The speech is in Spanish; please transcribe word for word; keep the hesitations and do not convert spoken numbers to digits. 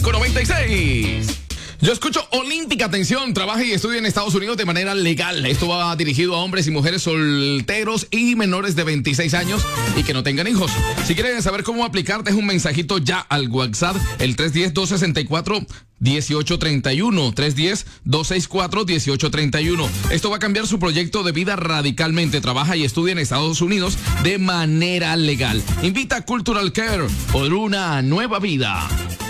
cinco noventa y seis. Yo escucho Olímpica, atención, trabaja y estudia en Estados Unidos de manera legal. Esto va dirigido a hombres y mujeres solteros y menores de veintiséis años y que no tengan hijos. Si quieren saber cómo aplicar, deja un mensajito ya al WhatsApp, el tres uno cero, dos seis cuatro, uno ocho tres uno, tres uno cero, dos seis cuatro, uno ocho tres uno. Esto va a cambiar su proyecto de vida radicalmente. Trabaja y estudia en Estados Unidos de manera legal. Invita a Cultural Care por una nueva vida.